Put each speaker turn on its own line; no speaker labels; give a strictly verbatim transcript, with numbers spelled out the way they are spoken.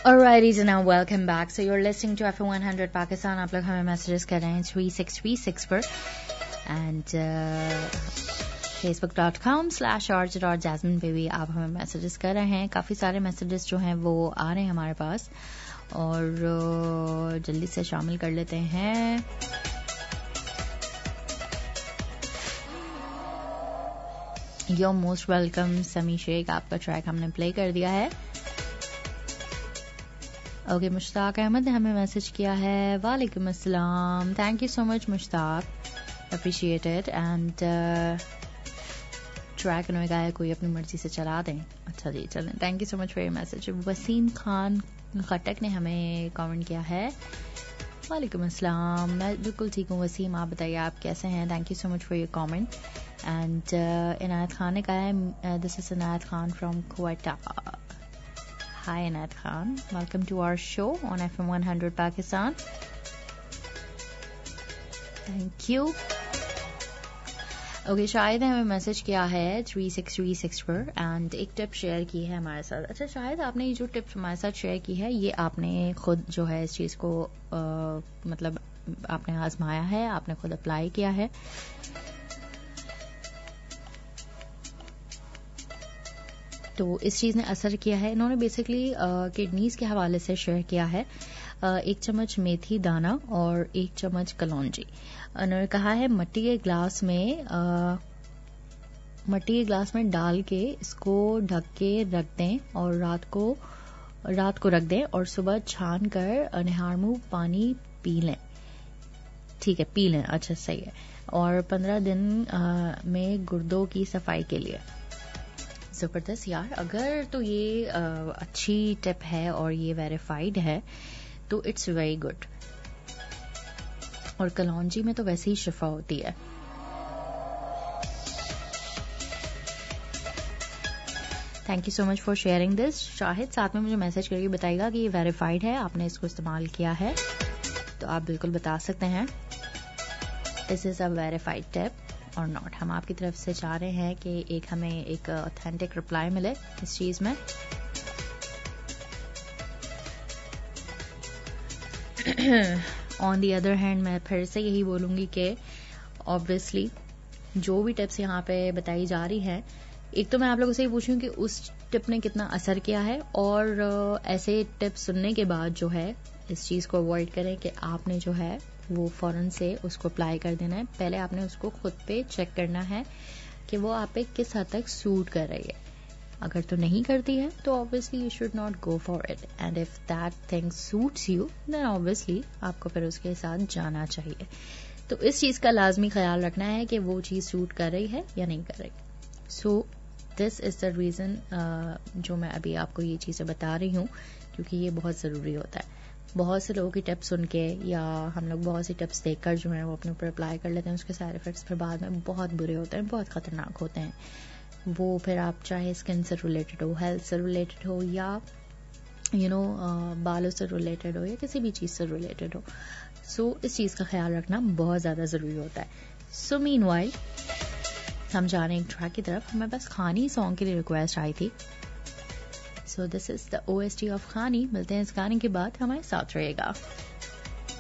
Alrighty, so now welcome back. So you're listening to F M one hundred Pakistan. आप लोग हमें messages कर रहे हैं three six three six पर and uh, facebook dot com slash orchid और jasmine पे भी आप हमें मैसेजेस कर रहे हैं. काफ़ी सारे मैसेजेस जो हैं वो आ रहे हैं हमारे पास और uh, जल्दी से शामिल कर लेते हैं. You're most welcome समी शेख, आपका ट्रैक हमने प्ले कर दिया है. ओके, मुश्ताक अहमद ने हमें मैसेज किया है. वालेकुम अस्सलाम. Thank you so much Mushtaq, appreciated. And track उन्होंने कहा है कोई अपनी मर्जी से चला दें. अच्छा जी, चलें. Thank you so much for your message. Wasim Khan खटक ने हमें कमेंट किया है. वालेकुम अस्सलाम. मैं बिल्कुल ठीक हूँ वसीम, आप बताइए आप कैसे हैं. Thank you so much for your comment. And Inayat Khan ने कहा है, this is Inayat Khan from Quetta. Hi Inayat Khan, welcome to our show on F M one hundred Pakistan. Thank you. Okay, Shahid ने हमें मैसेज किया है three six three six पर and एक tip share की है हमारे साथ. अच्छा शाहिद, आपने ये जो टिप हमारे साथ शेयर की है ये आपने खुद जो है इस चीज़ को आ, मतलब आपने आजमाया है, आपने खुद अप्लाई किया है. तो इस चीज़ ने असर किया है. इन्होंने बेसिकली किडनीज के हवाले से शेयर किया है. uh, एक चम्मच मेथी दाना और एक चम्मच कलौंजी. उन्होंने कहा है मिट्टी के ग्लास में uh, मिट्टी के ग्लास में डाल के इसको ढक के रख दें और रात को रात को रख दें और सुबह छान कर निहार मुंह पानी पी लें. ठीक है, पी लें. अच्छा, सही है. और पंद्रह दिन uh, में गुर्दों की सफाई के लिए. जबरदस्त यार, अगर तो ये आ, अच्छी टिप है और ये वेरीफाइड है तो इट्स वेरी गुड. और कलौंजी में तो वैसे ही शिफा होती है. Thank you so much for sharing this. Shahid साथ में मुझे मैसेज करके बताइएगा कि ये वेरीफाइड है, आपने इसको इस्तेमाल किया है तो आप बिल्कुल बता सकते हैं this is a verified tip और नॉट. हम आपकी तरफ से चाह रहे हैं कि एक हमें एक ऑथेंटिक रिप्लाई मिले इस चीज में. ऑन दी अदर हैंड मैं फिर से यही बोलूंगी कि ऑब्वियसली जो भी टिप्स यहाँ पे बताई जा रही है, एक तो मैं आप लोगों से ही पूछूं कि उस टिप ने कितना असर किया है और ऐसे टिप्स सुनने के बाद जो है इस चीज को अवॉइड करें कि आपने जो है वो फौरन से उसको अप्लाई कर देना है. पहले आपने उसको खुद पे चेक करना है कि वो आप पे किस हद तक सूट कर रही है. अगर तो नहीं करती है तो obviously you should not go for it. And if that thing suits you then obviously आपको फिर उसके साथ जाना चाहिए. तो इस चीज का लाजमी ख्याल रखना है कि वो चीज सूट कर रही है या नहीं कर रही. So this is the reason जो मैं अभी आपको ये चीजें बता रही हूँ, क्योंकि ये बहुत जरूरी होता है. बहुत से लोगों की टिप्स सुन के या हम लोग बहुत सी टिप्स देखकर जो है वो अपने ऊपर अप्लाई कर लेते हैं. उसके साइड इफेक्ट्स फिर बाद में बहुत बुरे होते हैं, बहुत खतरनाक होते हैं. वो फिर आप चाहे स्किन से रिलेटेड हो, हेल्थ से रिलेटेड हो या यू नो बालों से रिलेटेड हो या किसी भी चीज से रिलेटेड हो. सो so, इस चीज का ख्याल रखना बहुत ज्यादा जरूरी होता है. सो मीनवाइल हम जा रहे हैं एक ट्रैक की तरफ. हमें बस खानी सॉन्ग के लिए रिक्वेस्ट आई थी. So this is the O S T of Khani. मिलते हैं इस गाने के बाद, हमारे साथ रहेगा.